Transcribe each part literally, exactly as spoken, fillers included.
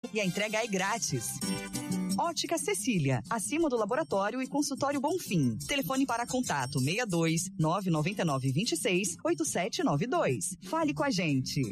e a entrega é grátis. Ótica Cecília, acima do laboratório e consultório Bonfim. Telefone para contato seis dois nove nove nove dois seis oito sete nove dois. Fale com a gente.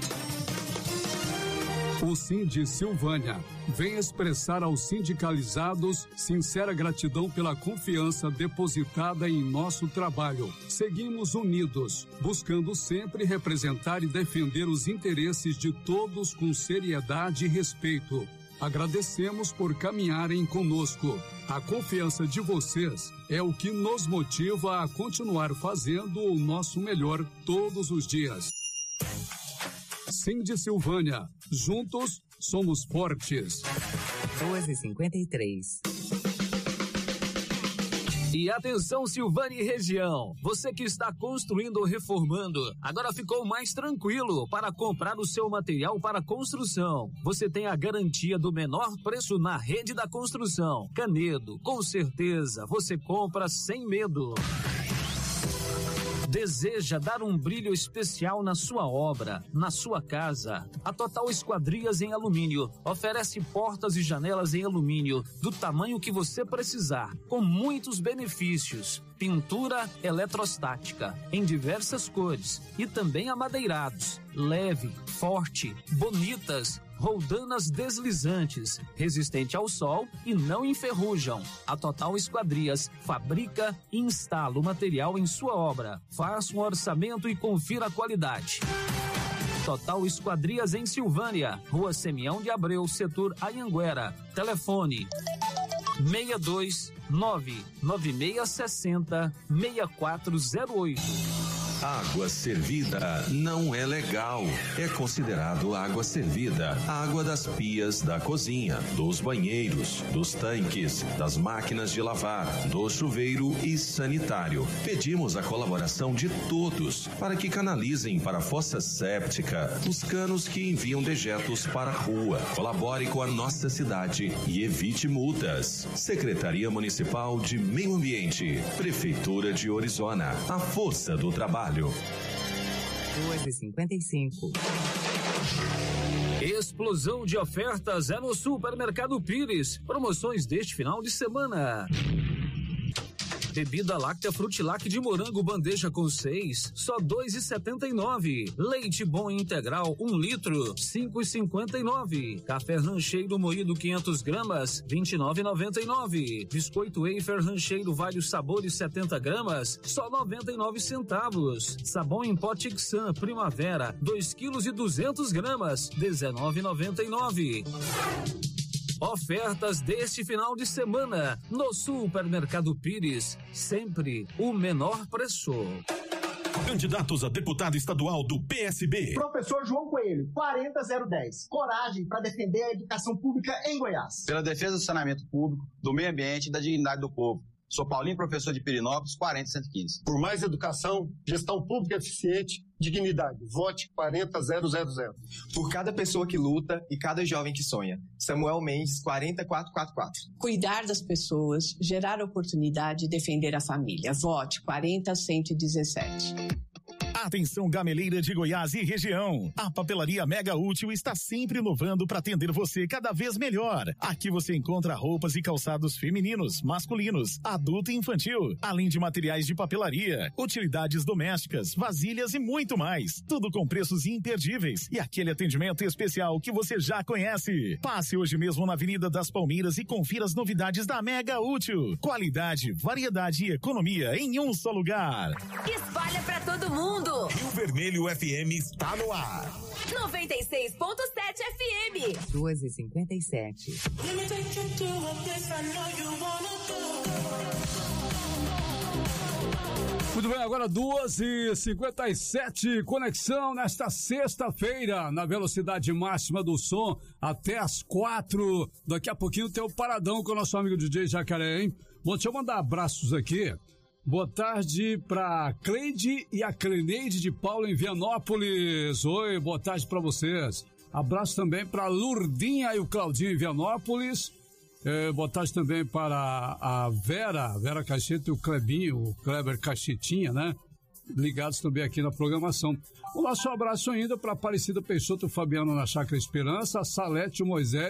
O Sindi Silvânia vem expressar aos sindicalizados sincera gratidão pela confiança depositada em nosso trabalho. Seguimos unidos, buscando sempre representar e defender os interesses de todos com seriedade e respeito. Agradecemos por caminharem conosco. A confiança de vocês é o que nos motiva a continuar fazendo o nosso melhor todos os dias. Sindi Silvânia, juntos somos fortes. doze e cinquenta e três. E atenção, Silvânia e região, você que está construindo ou reformando, agora ficou mais tranquilo para comprar o seu material para construção. Você tem a garantia do menor preço na Rede da Construção. Canedo, com certeza, você compra sem medo. Deseja dar um brilho especial na sua obra, na sua casa? A Total Esquadrias em Alumínio oferece portas e janelas em alumínio do tamanho que você precisar, com muitos benefícios. Pintura eletrostática em diversas cores e também amadeirados, leve, forte, bonitas, roldanas deslizantes, resistente ao sol e não enferrujam. A Total Esquadrias fabrica e instala o material em sua obra. Faça um orçamento e confira a qualidade. Total Esquadrias em Silvânia, Rua Semião de Abreu, setor Anhanguera. Telefone seis dois nove nove seis seis zero seis quatro zero oito. Água servida não é legal. É considerado água servida água das pias da cozinha, dos banheiros, dos tanques, das máquinas de lavar, do chuveiro e sanitário. Pedimos a colaboração de todos para que canalizem para a fossa séptica os canos que enviam dejetos para a rua. Colabore com a nossa cidade e evite multas. Secretaria Municipal de Meio Ambiente, Prefeitura de Orizona, a força do trabalho. doze e cinquenta e cinco. Explosão de ofertas é no Supermercado Pires. Promoções deste final de semana. Bebida láctea Frutilac de morango bandeja com seis, só dois e setenta e nove. Leite bom integral um litro, cinco e cinquenta e nove. Café rancheiro moído quinhentas gramas, vinte e nove e noventa e nove. Biscoito wafer rancheiro vários sabores setenta gramas, só noventa e nove centavos. Sabão em pó Tixan Primavera, dois quilos e duzentas gramas, dezenove e noventa e nove. Ofertas deste final de semana no Supermercado Pires, sempre o menor preço. Candidatos a deputado estadual do P S B. Professor João Coelho, quarenta zero dez. Coragem para defender a educação pública em Goiás. Pela defesa do saneamento público, do meio ambiente e da dignidade do povo. Sou Paulinho, professor de Pirinópolis, quarenta cento e quinze. Por mais educação, gestão pública eficiente, dignidade. Vote quarenta zero zero zero. Por cada pessoa que luta e cada jovem que sonha. Samuel Mendes, quarenta quatro quatro quatro. Cuidar das pessoas, gerar oportunidade e defender a família. Vote quarenta cento e dezessete. Atenção, gameleira de Goiás e região. A Papelaria Mega Útil está sempre inovando para atender você cada vez melhor. Aqui você encontra roupas e calçados femininos, masculinos, adulto e infantil, além de materiais de papelaria, utilidades domésticas, vasilhas e muito mais. Tudo com preços imperdíveis e aquele atendimento especial que você já conhece. Passe hoje mesmo na Avenida das Palmeiras e confira as novidades da Mega Útil. Qualidade, variedade e economia em um só lugar. Espalha pra todo mundo. Rio Vermelho F M está no ar. noventa e seis ponto sete F M. doze e cinquenta e sete. Muito bem, agora duas e cinquenta e sete, conexão nesta sexta-feira, na velocidade máxima do som, até as quatro. Daqui a pouquinho tem o Paradão com o nosso amigo D J Jacaré, hein? Bom, deixa eu mandar abraços aqui. Boa tarde para Cleide e a Cleneide de Paulo em Vianópolis. Oi, boa tarde para vocês. Abraço também para Lurdinha e o Claudinho em Vianópolis. É, boa tarde também para a Vera, Vera Cacheta e o Clebinho, o Kleber Cachetinha, né? Ligados também aqui na programação. O nosso abraço ainda para Aparecida Peixoto, Fabiano na Chácara Esperança, a Salete, o Moisés